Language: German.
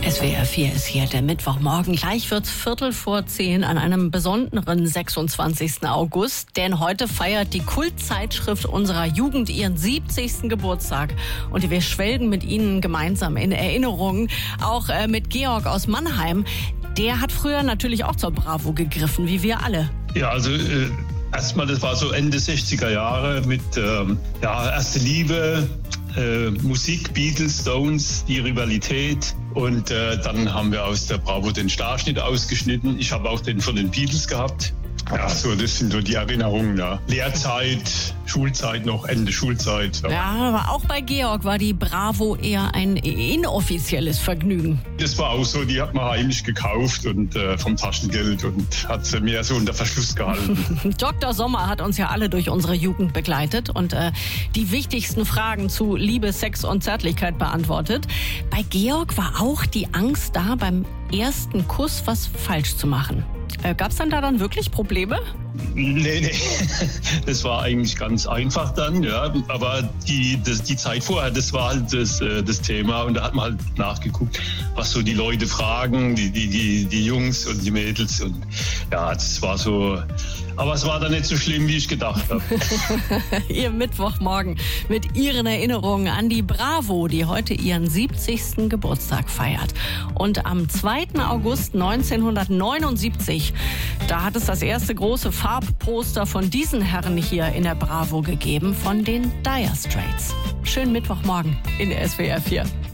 SWR 4 ist hier der Mittwochmorgen. Gleich wird's 9:45 an einem besonderen 26. August. Denn heute feiert die Kultzeitschrift unserer Jugend ihren 70. Geburtstag. Und wir schwelgen mit Ihnen gemeinsam in Erinnerungen. Auch mit Georg aus Mannheim. Der hat früher natürlich auch zur Bravo gegriffen, wie wir alle. Ja, also erstmal, das war so Ende 60er Jahre mit Erste Liebe, Musik, Beatles, Stones, die Rivalität. Und dann haben wir aus der Bravo den Starschnitt ausgeschnitten. Ich habe auch den von den Beatles gehabt. Ja, so, das sind so die Erinnerungen, ja. Lehrzeit, Schulzeit noch, Ende Schulzeit. Ja, aber auch bei Georg war die Bravo eher ein inoffizielles Vergnügen. Das war auch so, die hat man heimlich gekauft und vom Taschengeld und hat sie mehr so unter Verschluss gehalten. Dr. Sommer hat uns ja alle durch unsere Jugend begleitet und die wichtigsten Fragen zu Liebe, Sex und Zärtlichkeit beantwortet. Bei Georg war auch die Angst da, beim ersten Kuss was falsch zu machen. Gab es dann wirklich Probleme? Nee. Das war eigentlich ganz einfach dann, ja. Aber die Zeit vorher, das war halt das Thema. Und da hat man halt nachgeguckt, was so die Leute fragen, die Jungs und die Mädels. Und ja, das war so. Aber es war dann nicht so schlimm, wie ich gedacht habe. Ihr Mittwochmorgen mit Ihren Erinnerungen an die Bravo, die heute ihren 70. Geburtstag feiert. Und am 2. August 1979, da hat es das erste große Farbposter von diesen Herren hier in der Bravo gegeben, von den Dire Straits. Schönen Mittwochmorgen in der SWR 4.